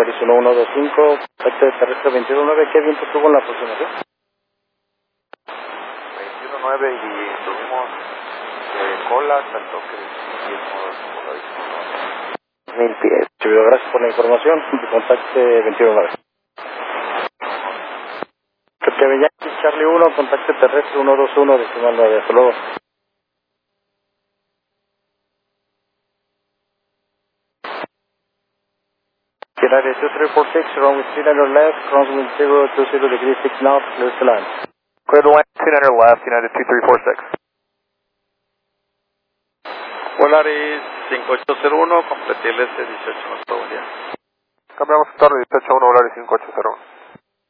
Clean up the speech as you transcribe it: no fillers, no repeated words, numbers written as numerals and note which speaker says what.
Speaker 1: Polaris 1125, contacto terrestre 219, ¿qué viento tuvo en la aproximación?
Speaker 2: 219 y tuvimos cola hasta el toque de
Speaker 1: 1000 pies. Chido, gracias por la información. Contacte 219. Kevin Yankee, Charlie 1, contacte terrestre 121, decimal 9. Hasta luego. United 2346, wrong with 300 left, crosswind 020 degrees 6 knots, clear to land.
Speaker 2: Clear to land, 200 left, United 2346.
Speaker 3: Polaris 5801, completé el S18, buen día.
Speaker 2: Cambiamos torre 18 1 Volaris 5801.